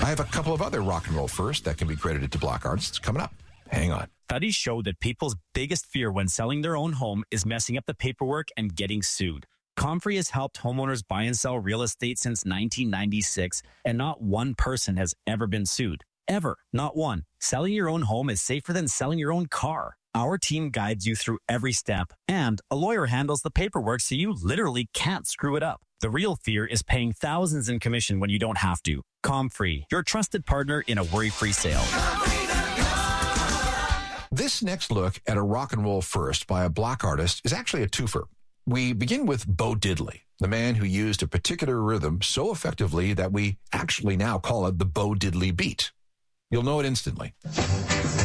I have a couple of other rock and roll firsts that can be credited to Black artists coming up. Hang on. Studies show that people's biggest fear when selling their own home is messing up the paperwork and getting sued. Comfrey has helped homeowners buy and sell real estate since 1996, and not one person has ever been sued. Ever. Not one. Selling your own home is safer than selling your own car. Our team guides you through every step, and a lawyer handles the paperwork so you literally can't screw it up. The real fear is paying thousands in commission when you don't have to. Comfrey, your trusted partner in a worry-free sale. This next look at a rock and roll first by a Black artist is actually a twofer. We begin with Bo Diddley, the man who used a particular rhythm so effectively that we actually now call it the Bo Diddley beat. You'll know it instantly.